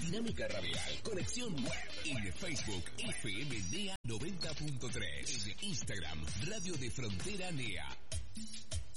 Dinámica Radial, Conexión Web. En Facebook, FM NEA 90.3. En Instagram, Radio de Frontera NEA.